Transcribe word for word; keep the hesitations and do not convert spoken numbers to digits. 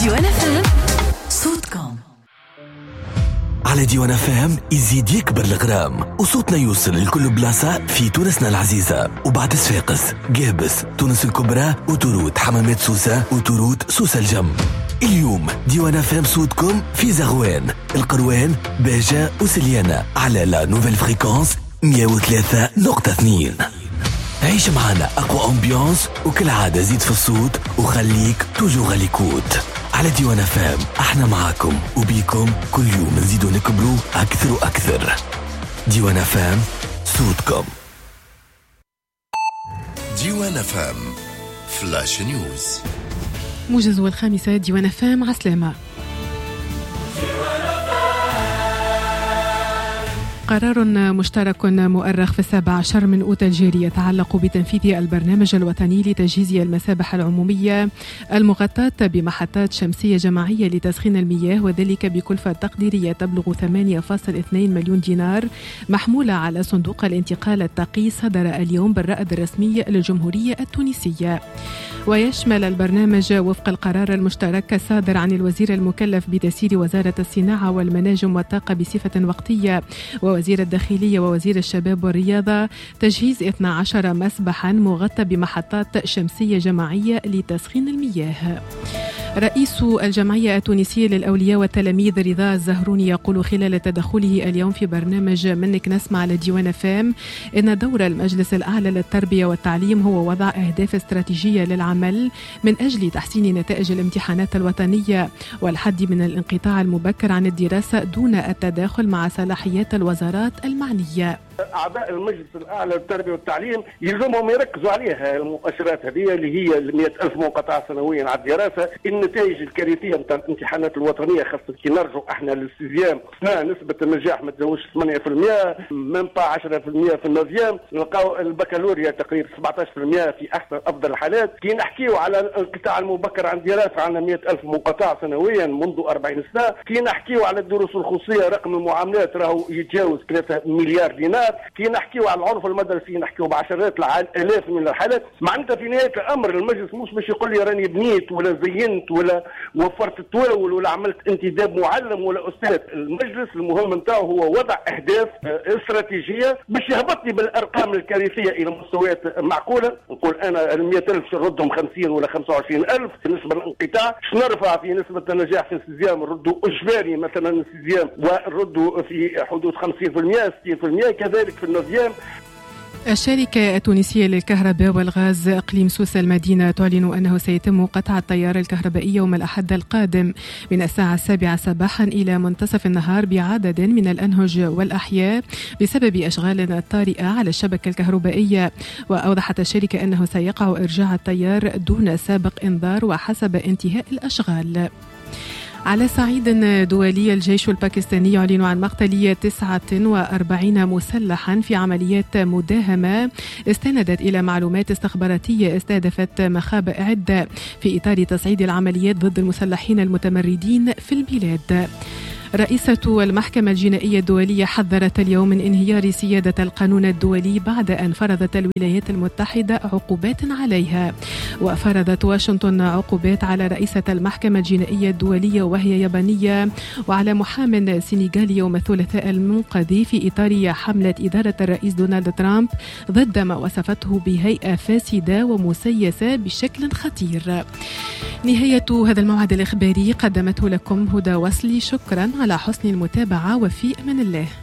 ديوان اف ام صوتكم. على ديوان اف ام يزيد يكبر الغرام وصوتنا يوصل لكل بلاصة في تونسنا العزيزة. وبعد صفاقس، قابس، تونس الكبرى، وتروت حمامات سوسة، وتروت سوسة الجم. اليوم ديوان اف ام صوتكم في زغوان، القروان، باجة وسليانة على لا نوفيل فريكونس مية وثلاثة نقطة اثنين. عيش معنا أقوى أمبيانس وكل عادة زيد في الصوت وخليك توجو غاليكوت. على ديوان اف ام احنا معاكم وبيكم كل يوم نزيدو نكبروا أكثر وأكثر. ديوان اف ام صوتكم. ديوان اف ام فلاش نيوز. موجز والخامسة ديوان اف ام عسلامة. قرار مشترك مؤرخ في السابع عشر من أوت الجاري يتعلق بتنفيذ البرنامج الوطني لتجهيز المسابح العمومية المغطاة بمحطات شمسية جماعية لتسخين المياه، وذلك بكلفة تقديرية تبلغ ثمانية فاصلة اثنين مليون دينار، محمولة على صندوق الانتقال التقي، صدر اليوم بالرائد الرسمي للجمهورية التونسية. ويشمل البرنامج وفق القرار المشترك الصادر عن الوزير المكلف بتسيير وزارة الصناعة والمناجم والطاقة بصفة وقتية ووزير الداخلية ووزير الشباب والرياضة تجهيز اثني عشر مسبحا مغطى بمحطات شمسية جماعية لتسخين المياه. رئيس الجمعية التونسية للأولياء والتلاميذ رضا الزهروني يقول خلال تدخله اليوم في برنامج منك نسمع على ديوان اف ام إن دور المجلس الأعلى للتربية والتعليم هو وضع أهداف استراتيجية للعمل من أجل تحسين نتائج الامتحانات الوطنية والحد من الانقطاع المبكر عن الدراسة دون التداخل مع صلاحيات الوزارات المعنية. أعضاء المجلس الأعلى للتربية والتعليم يلزمهم يركزوا عليها المؤشرات هذه اللي هي مئة ألف منقطع سنويا على الدراسة، النتائج الكارثية نتاع الامتحانات الوطنية، خاصة كي نرجعوا احنا للسيزيام نسبة النجاح ما تزوجش ثمانية بالمئة، من با عشرة بالمئة في النوزيام، نلقاو البكالوريا تقريبا سبعة عشر بالمئة في أحسن أفضل الحالات. كي نحكيو على الانقطاع المبكر عن الدراسة عندنا مئة ألف منقطع سنويا منذ أربعين سنة. كي نحكيو على الدروس الخصوصية رقم المعاملات راهو يتجاوز ثلاثة مليار دينار. كي نحكيو على العنف المدرسي نحكيو بعشرات الالاف من الحالات. معناتها في نهايه الامر المجلس مش باش يقول لي راني بنيت ولا زينت ولا وفرت التواول ولا عملت انتداب معلم ولا استاذ. المجلس المهم نتاعو هو وضع اهداف استراتيجيه باش يهبطني بالارقام الكارثيه الى مستويات معقوله. نقول انا ال مئة ألف نردهم خمسين ولا خمسة وعشرين ألف بالنسبه للانقطاع، نرفع في نسبه النجاح في السيزيام نردوا اجباري مثلا السيزيام ونردوا في حدود خمسين بالمئة ستين بالمئة، كذلك في النوزيام. الشركة التونسية للكهرباء والغاز إقليم سوسة المدينة تعلن أنه سيتم قطع التيار الكهربائي يوم الأحد القادم من الساعة السابعة صباحا إلى منتصف النهار بعدد من الأنهج والأحياء بسبب أشغال طارئة على الشبكة الكهربائية. وأوضحت الشركة أنه سيقع إرجاع التيار دون سابق إنذار وحسب انتهاء الأشغال. على صعيد دولي، الجيش الباكستاني يعلن عن مقتل تسعة وأربعين مسلحا في عمليات مداهمة استندت إلى معلومات استخباراتية استهدفت مخابئ عدة في إطار تصعيد العمليات ضد المسلحين المتمردين في البلاد. رئيسة المحكمة الجنائية الدولية حذرت اليوم من انهيار سيادة القانون الدولي بعد أن فرضت الولايات المتحدة عقوبات عليها. وفرضت واشنطن عقوبات على رئيسة المحكمة الجنائية الدولية وهي يابانية وعلى محام سنغالي يوم الثلاثاء المنقضي في إطار حملة إدارة الرئيس دونالد ترامب ضد ما وصفته بهيئة فاسدة ومسيسة بشكل خطير. نهاية هذا الموعد الإخباري قدمته لكم هدى وصلي. شكرا على حسن المتابعة وفي أمان الله.